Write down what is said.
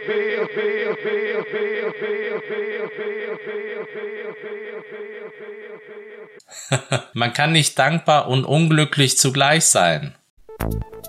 Man kann nicht dankbar und unglücklich zugleich sein.